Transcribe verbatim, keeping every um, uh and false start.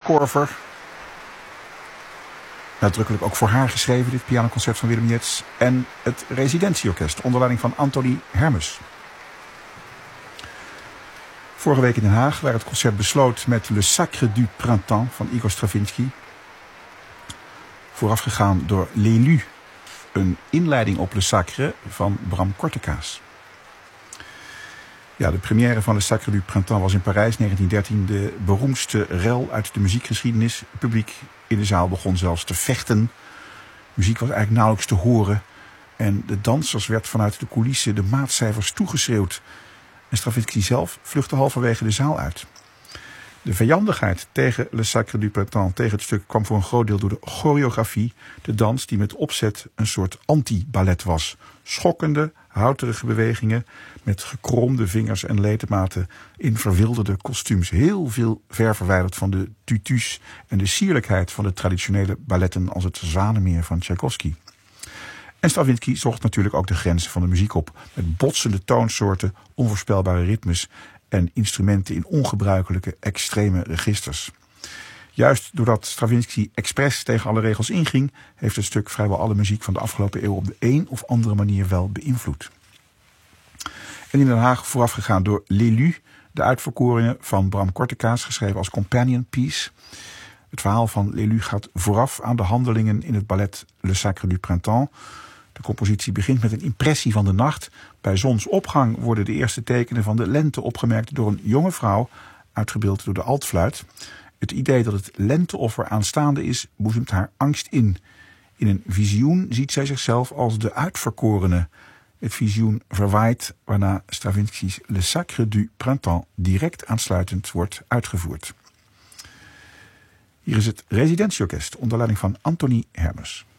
Korver. Nadrukkelijk ook voor haar geschreven, dit pianoconcert van Willem Yeats. En het Residentieorkest, onder leiding van Anthony Hermes. Vorige week in Den Haag, waar het concert besloot met Le Sacre du Printemps van Igor Stravinsky. Voorafgegaan door L'Élu, een inleiding op Le Sacre van Bram Kortekaas. Ja, de première van Le Sacre du Printemps was in Parijs negentien dertien de beroemdste rel uit de muziekgeschiedenis. Het publiek in de zaal begon zelfs te vechten. Muziek was eigenlijk nauwelijks te horen. En de dansers werd vanuit de coulissen de maatcijfers toegeschreeuwd. En Stravinsky zelf vluchtte halverwege de zaal uit. De vijandigheid tegen Le Sacre du Printemps, tegen het stuk, kwam voor een groot deel door de choreografie. De dans die met opzet een soort anti-ballet was. Schokkende, houterige bewegingen met gekromde vingers en ledematen in verwilderde kostuums. Heel veel ver verwijderd van de tutus en de sierlijkheid van de traditionele balletten als het Zwanenmeer van Tchaikovsky. En Stravinsky zocht natuurlijk ook de grenzen van de muziek op. Met botsende toonsoorten, onvoorspelbare ritmes en instrumenten in ongebruikelijke, extreme registers. Juist doordat Stravinsky expres tegen alle regels inging, heeft het stuk vrijwel alle muziek van de afgelopen eeuw op de een of andere manier wel beïnvloed. En in Den Haag voorafgegaan door L'Élu, de uitverkoringen van Bram Kortekaas, geschreven als companion piece. Het verhaal van L'Élu gaat vooraf aan de handelingen in het ballet Le Sacre du Printemps. De compositie begint met een impressie van de nacht. Bij zonsopgang worden de eerste tekenen van de lente opgemerkt door een jonge vrouw, uitgebeeld door de altfluit. Het idee dat het lenteoffer aanstaande is, boezemt haar angst in. In een visioen ziet zij zichzelf als de uitverkorene. Het visioen verwaait, waarna Stravinsky's Le Sacre du Printemps direct aansluitend wordt uitgevoerd. Hier is het Residentieorkest onder leiding van Anthony Hermes.